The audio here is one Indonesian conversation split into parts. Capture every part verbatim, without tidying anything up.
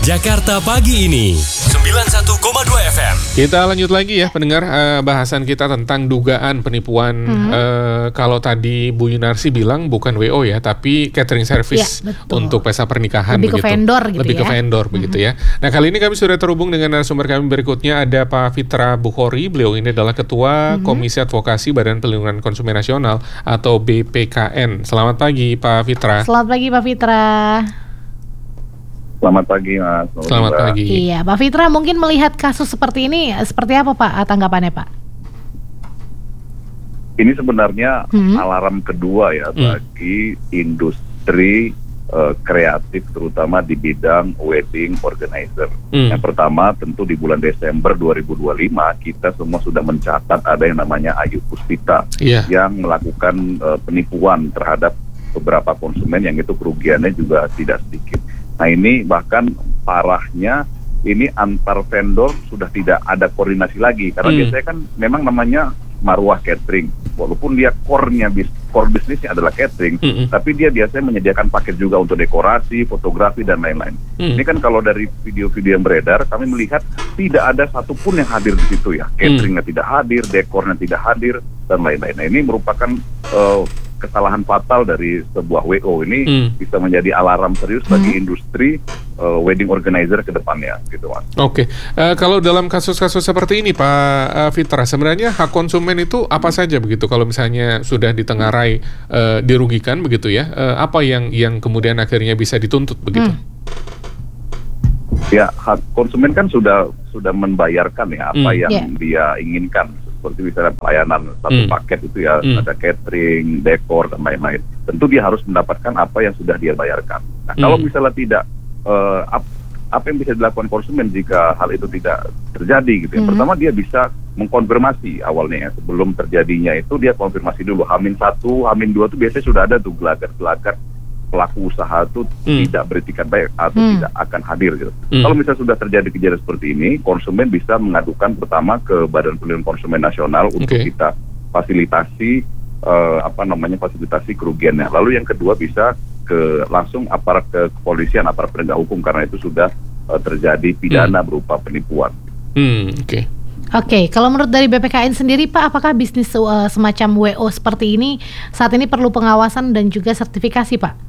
Jakarta Pagi ini sembilan puluh satu koma dua F M. Kita lanjut lagi ya pendengar, uh, bahasan kita tentang dugaan penipuan. Mm-hmm. uh, Kalau tadi Bu Yunarsi bilang bukan W O ya, tapi catering service ya, untuk pesta pernikahan. Lebih begitu. ke vendor gitu Lebih ya. ke vendor mm-hmm. begitu ya. Nah, kali ini kami sudah terhubung dengan narasumber kami berikutnya. Ada Pak Fitra Bukhori. Beliau ini adalah Ketua mm-hmm. Komisi Advokasi Badan Perlindungan Konsumen Nasional atau B P K N. Selamat pagi Pak Fitra. Selamat pagi Pak Fitra. Selamat pagi Mas. Selamat, Selamat pagi. Iya, Pak Fitra mungkin melihat kasus seperti ini seperti apa Pak tanggapannya Pak? Ini sebenarnya hmm. alarm kedua ya hmm. bagi industri uh, kreatif terutama di bidang wedding organizer. Hmm. Yang pertama tentu di bulan Desember dua ribu dua puluh lima kita semua sudah mencatat ada yang namanya Ayu Puspita yeah. yang melakukan uh, penipuan terhadap beberapa konsumen yang itu kerugiannya juga tidak sedikit. Nah ini bahkan parahnya ini antar vendor sudah tidak ada koordinasi lagi karena hmm. biasanya kan memang namanya Marwah Catering walaupun dia core-nya bis, core bisnisnya adalah catering hmm. tapi dia biasanya menyediakan paket juga untuk dekorasi, fotografi dan lain-lain. Hmm. Ini kan kalau dari video-video yang beredar kami melihat tidak ada satupun yang hadir di situ ya. Cateringnya hmm. tidak hadir, dekornya tidak hadir dan lain-lain. Nah ini merupakan uh, kesalahan fatal dari sebuah W O ini hmm. bisa menjadi alarm serius bagi hmm. industri uh, wedding organizer ke depannya gitu Mas. Oke, okay. uh, kalau dalam kasus-kasus seperti ini Pak uh, Fitra, sebenarnya hak konsumen itu apa hmm. saja begitu kalau misalnya sudah ditengarai uh, dirugikan begitu ya, uh, apa yang yang kemudian akhirnya bisa dituntut begitu? Hmm. Ya, hak konsumen kan sudah sudah membayarkan ya apa hmm. yang yeah. dia inginkan. Seperti misalnya pelayanan satu hmm. paket itu ya hmm. ada catering, dekor dan lain-lain. Tentu dia harus mendapatkan apa yang sudah dia bayarkan. Nah hmm. kalau misalnya tidak, uh, ap, apa yang bisa dilakukan konsumen jika hal itu tidak terjadi gitu ya. Hmm. Pertama dia bisa mengkonfirmasi awalnya ya, sebelum terjadinya itu dia konfirmasi dulu. Hamin satu, Hamin dua itu biasanya sudah ada tuh gelagat-gelagat pelaku usaha itu hmm. tidak beretikat baik atau hmm. tidak akan hadir gitu. Hmm. Kalau misalnya sudah terjadi kejadian seperti ini, konsumen bisa mengadukan pertama ke Badan Perlindungan Konsumen Nasional okay. untuk kita fasilitasi uh, apa namanya fasilitasi kerugiannya. Lalu yang kedua bisa ke langsung aparat ke kepolisian, aparat penegak hukum karena itu sudah uh, terjadi pidana hmm. berupa penipuan. Hmm, oke. Okay. Oke, okay, kalau menurut dari B P K N sendiri Pak, apakah bisnis uh, semacam W O seperti ini saat ini perlu pengawasan dan juga sertifikasi Pak?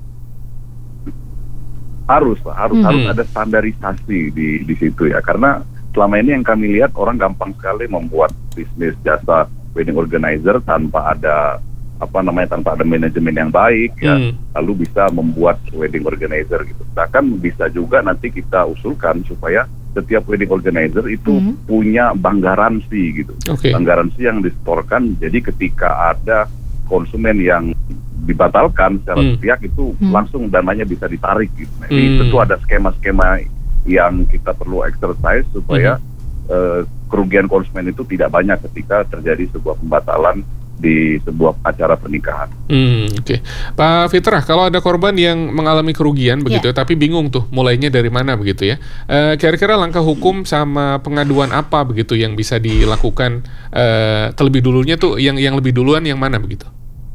Harus, harus hmm. harus ada standarisasi di di situ ya, karena selama ini yang kami lihat orang gampang sekali membuat bisnis jasa wedding organizer tanpa ada apa namanya tanpa ada manajemen yang baik ya, hmm. lalu bisa membuat wedding organizer gitu. Bahkan bisa juga nanti kita usulkan supaya setiap wedding organizer itu hmm. punya bank garansi gitu, okay. bank garansi yang disetorkan. Jadi ketika ada konsumen yang dibatalkan secara hmm. sepihak itu hmm. langsung dananya bisa ditarik gitu. Nah, ini hmm. tentu ada skema-skema yang kita perlu exercise supaya hmm. uh, kerugian konsumen itu tidak banyak ketika terjadi sebuah pembatalan di sebuah acara pernikahan. Hmm, Oke, okay. Pak Fitra, kalau ada korban yang mengalami kerugian begitu, yeah. tapi bingung tuh mulainya dari mana begitu ya? Uh, kira-kira langkah hukum sama pengaduan apa begitu yang bisa dilakukan uh, terlebih dulunya tuh yang yang lebih duluan yang mana begitu?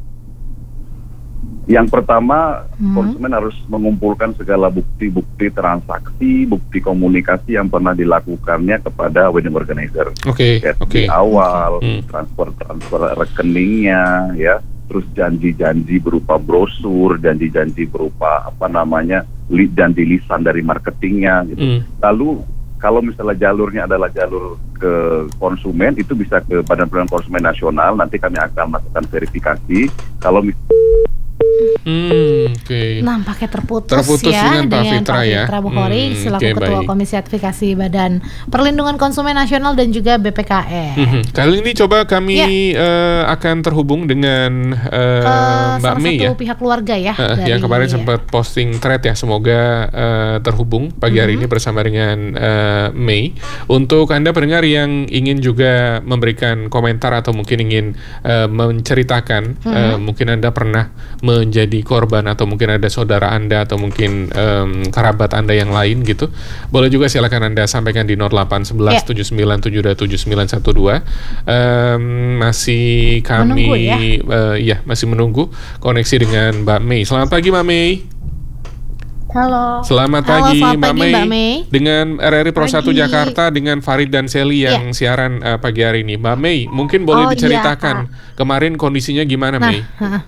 Yang pertama, hmm. konsumen harus mengumpulkan segala bukti-bukti transaksi, bukti komunikasi yang pernah dilakukannya kepada wedding organizer. Oke. Okay. Okay. Di awal, hmm. transfer-transfer rekeningnya, ya, terus janji-janji berupa brosur, janji-janji berupa apa namanya, li- janji lisan dari marketingnya. Gitu. Hmm. Lalu kalau misalnya jalurnya adalah jalur ke konsumen, itu bisa ke Badan Perlindungan Konsumen Nasional. Nanti kami akan melakukan verifikasi. Kalau misalnya Hmm, oke. Okay. Nampaknya terputus, terputus ya dengan Pak Fitra ya. Fitra Bukhori hmm, selaku okay, Ketua baik. Komisi Advokasi Badan Perlindungan Konsumen Nasional dan juga B P K N. Hmm, kali ini coba kami ya. uh, akan terhubung dengan uh, uh, Mbak Mei ya. Salah satu pihak keluarga ya. Uh, dari, yang kemarin sempat posting thread ya. Semoga uh, terhubung pagi hari hmm. ini bersama dengan uh, Mei. Untuk Anda pendengar yang ingin juga memberikan komentar atau mungkin ingin uh, menceritakan, hmm. uh, mungkin Anda pernah menjadi korban atau mungkin ada saudara Anda atau mungkin um, kerabat Anda yang lain gitu, boleh juga silakan Anda sampaikan di nol delapan satu satu tujuh sembilan tujuh dua tujuh sembilan satu dua. Um, masih kami menunggu, ya? Uh, ya masih menunggu koneksi dengan Mbak Mei. Selamat pagi Mbak Mei. Halo. Selamat Halo, pagi, selamat Mbak pagi, Mei. Mbak Mei. Dengan R R I Pro satu Pagi. Jakarta dengan Farid dan Sally yang siaran uh, pagi hari ini. Mbak Mei, mungkin boleh Oh, iya, diceritakan kemarin kondisinya gimana, Nah, Mei? heeh.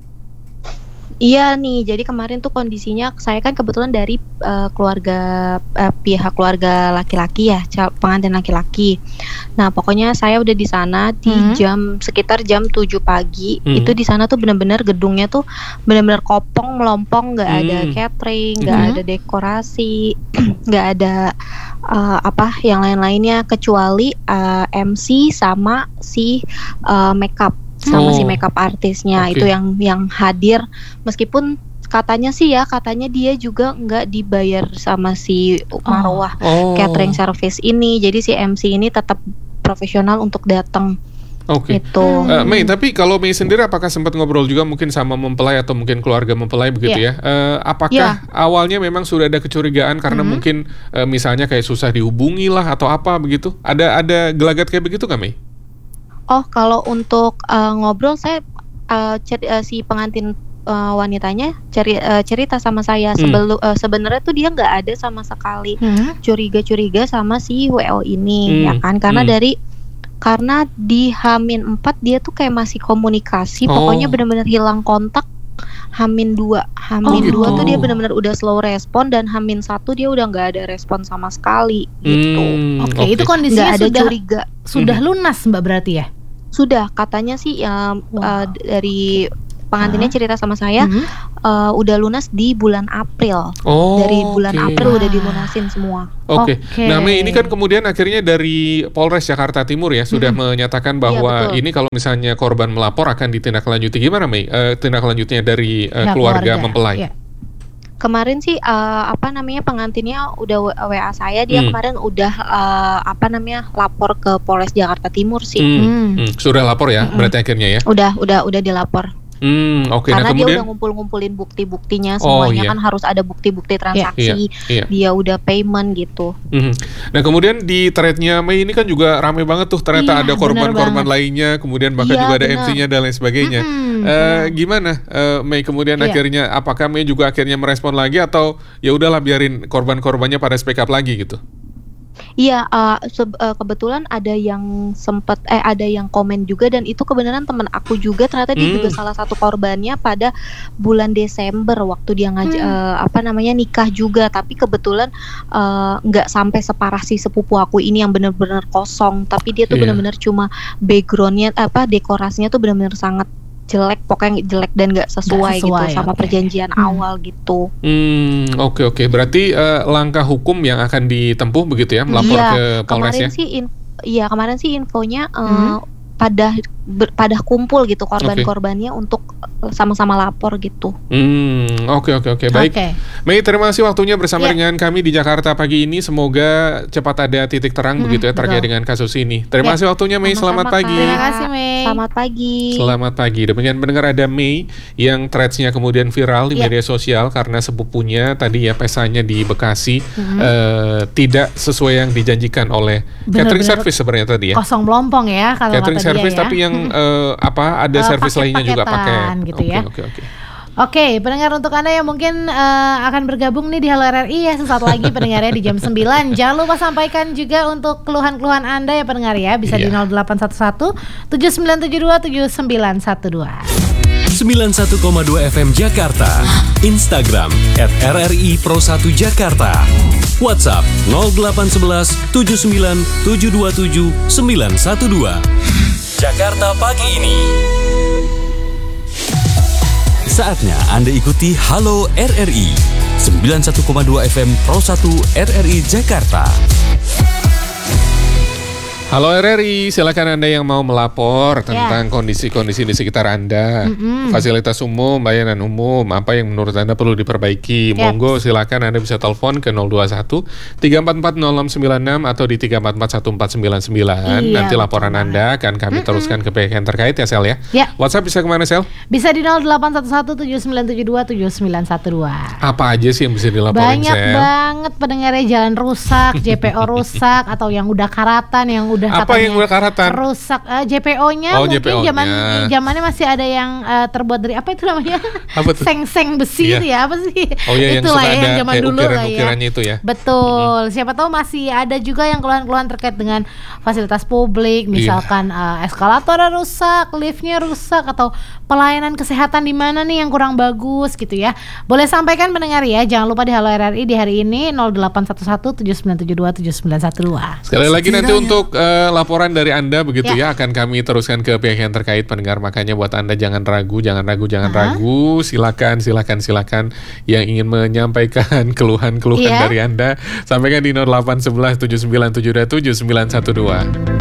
Iya nih, jadi kemarin tuh kondisinya saya kan kebetulan dari uh, keluarga uh, pihak keluarga laki-laki ya, cal- pengantin laki-laki. Nah, pokoknya saya udah di sana di Hmm. jam sekitar jam tujuh pagi. Hmm. Itu di sana tuh benar-benar gedungnya tuh benar-benar kopong melompong, nggak ada Hmm. catering, nggak Hmm. ada dekorasi, nggak ada uh, apa yang lain-lainnya kecuali uh, M C sama si uh, makeup. Sama Oh. si makeup artisnya. Oke. Itu yang yang hadir, meskipun katanya sih ya katanya dia juga nggak dibayar sama si Marwah Oh. catering service ini, jadi si M C ini tetap profesional untuk datang Oke. gitu. Eh, Mei, tapi kalau Mei sendiri apakah sempat ngobrol juga mungkin sama mempelai atau mungkin keluarga mempelai begitu Iya. ya? Eh, apakah Iya. awalnya memang sudah ada kecurigaan karena Mhm. mungkin eh, misalnya kayak susah dihubungi lah atau apa begitu? Ada ada gelagat kayak begitu nggak, Mei? Oh, kalau untuk uh, ngobrol saya uh, cer- uh, si pengantin uh, wanitanya ceri- uh, cerita sama saya Hmm. sebelum uh, sebenarnya tuh dia nggak ada sama sekali Hmm. curiga-curiga sama si W O ini, Hmm. ya kan? Karena Hmm. dari karena di Hamin empat dia tuh kayak masih komunikasi, Oh. pokoknya benar-benar hilang kontak. Hamin dua, Hamin Oh, dua gitu. tuh dia benar-benar udah slow respon, dan Hamin satu dia udah nggak ada respon sama sekali gitu. Hmm, Oke, itu kondisinya Nggak ada sudah curiga. sudah Mhm. lunas Mbak berarti ya? Sudah, katanya sih um, Wow. uh, dari pengantinnya Hah? cerita sama saya Mhm. uh, udah lunas di bulan April. Oh, Dari bulan oke. April udah Wah. dilunasin semua. Oke. Oke. Nah, Mei, ini kan kemudian akhirnya dari Polres Jakarta Timur ya sudah Mm-mm. menyatakan Iya, bahwa betul. ini kalau misalnya korban melapor akan ditindaklanjuti. Gimana, Mei? Eh, tindak lanjutnya dari eh, Ya, keluarga mempelai? Iya. Kemarin sih uh, apa namanya pengantinnya udah W A saya, dia Hmm. kemarin udah uh, apa namanya lapor ke Polres Jakarta Timur sih. Hmm, Hmm. hmm. Sudah lapor ya, Mm-mm. berarti akhirnya ya. Udah udah udah dilapor. Hmm, oke. Nah, Karena dia kemudian udah ngumpul-ngumpulin bukti-buktinya, Oh, semuanya iya. kan harus ada bukti-bukti transaksi. iya. Dia udah payment gitu. Mhm. Nah, kemudian di threadnya Mei ini kan juga rame banget tuh, ternyata Iya, ada korban-korban benar lainnya, kemudian bahkan Iya, juga ada benar. M C-nya dan lain sebagainya. Mm-mm. Eh, gimana eh, Mei kemudian Iya. akhirnya apakah Mei juga akhirnya merespon lagi atau ya udahlah biarin korban-korbannya pada speak up lagi gitu? Iya, uh, seb- uh, kebetulan ada yang sempet eh ada yang komen juga, dan itu kebenaran teman aku juga, ternyata dia Hmm. juga salah satu korbannya pada bulan Desember waktu dia ngaj Hmm. uh, apa namanya nikah juga, tapi kebetulan uh, nggak sampai separah si sepupu aku ini yang benar-benar kosong, tapi dia tuh Iya. benar-benar cuma backgroundnya apa dekorasinya tuh benar-benar sangat jelek, pokoknya jelek dan nggak sesuai, sesuai, gitu sama oke. perjanjian Hmm. awal gitu. Hmm, oke oke. Berarti eh, langkah hukum yang akan ditempuh begitu ya, melapor Iya, ke Polres kemarin ya? sih in- iya kemarin sih infonya uh, Hmm. pada ber- pada kumpul gitu korban-korbannya untuk uh, sama-sama lapor gitu. Hmm, oke oke oke. Baik. Oke. Mei, terima kasih waktunya bersama Iya. dengan kami di Jakarta pagi ini. Semoga cepat ada titik terang Hmm, begitu ya terkait betul. dengan kasus ini. Terima Ya. kasih waktunya Mei. Selamat Sama-sama, pagi. Kak. Terima kasih Mei. Selamat pagi. Selamat pagi. Demikian mendengar ada Mei yang threads-nya kemudian viral di Ya. media sosial karena sepupunya tadi ya pesanya di Bekasi Mhm. eh, tidak sesuai yang dijanjikan oleh catering Benar-benar service sebenarnya tadi ya. Kosong melompong ya kalau Catering kata dia service ya. tapi yang Hmm. eh, apa ada Eh, service lainnya juga pakai. paket-paketan gitu ya. Oke oke. Oke, pendengar untuk Anda yang mungkin eh, akan bergabung nih di Halo R R I ya sesaat lagi pendengarnya di jam sembilan. Jangan lupa sampaikan juga untuk keluhan-keluhan Anda ya pendengar ya. Bisa di Iya. nol delapan satu satu tujuh sembilan tujuh dua tujuh sembilan satu dua. sembilan puluh satu koma dua F M Jakarta. Instagram at R R I Pro satu Jakarta. WhatsApp nol delapan satu satu tujuh sembilan tujuh dua tujuh sembilan satu dua. Jakarta pagi ini. Saatnya Anda ikuti Halo R R I sembilan puluh satu koma dua F M Pro satu R R I Jakarta. Halo R R I, silakan Anda yang mau melapor tentang kondisi-kondisi di sekitar Anda, Mm-mm. fasilitas umum, layanan umum, apa yang menurut Anda perlu diperbaiki. Yep. Monggo silakan Anda bisa telepon ke nol dua satu tiga empat empat nol enam sembilan enam atau di tiga empat empat satu empat sembilan sembilan. Iya, Nanti laporan betul Anda akan kami Mm-mm. teruskan ke pihak yang terkait ya Sel ya. Ya. WhatsApp bisa kemana Sel? Bisa di nol delapan satu satu tujuh sembilan tujuh dua tujuh sembilan satu dua. Apa aja sih yang bisa dilaporin Banyak Sel? banget pendengarnya, jalan rusak, J P O rusak, atau yang udah karatan, yang udah udah Apa katanya yang udah karatan? rusak uh, J P O-nya Oh, mungkin J P O-nya. zaman zamannya masih ada yang uh, terbuat dari apa itu namanya? Apa tuh? Seng-seng besi Iya. itu ya apa sih? Oh iya, yang Itulah suka ya, ada yang zaman kayak dulu lah ya. ukiran-ukirannya itu ya. Betul. Siapa tahu masih ada juga yang keluhan-keluhan terkait dengan fasilitas publik, misalkan uh, eskalatornya rusak, liftnya rusak, atau pelayanan kesehatan di mana nih yang kurang bagus gitu ya. Boleh sampaikan pendengar ya. Jangan lupa di Halo R R I di hari ini nol delapan satu satu tujuh sembilan tujuh dua tujuh sembilan satu dua. Sekali lagi nanti untuk uh, laporan dari Anda begitu Ya. ya akan kami teruskan ke pihak yang terkait pendengar, makanya buat Anda jangan ragu, jangan ragu, jangan Aha. ragu. Silakan, silakan, silakan yang ingin menyampaikan keluhan-keluhan Iya. dari Anda sampaikan di nol delapan satu satu tujuh sembilan tujuh dua tujuh sembilan satu dua.